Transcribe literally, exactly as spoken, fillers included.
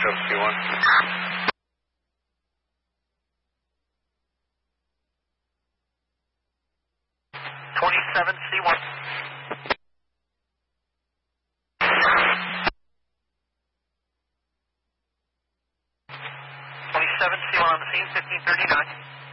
twenty-seven C one. twenty-seven C one. twenty-seven C one on the scene, fifteen thirty-nine.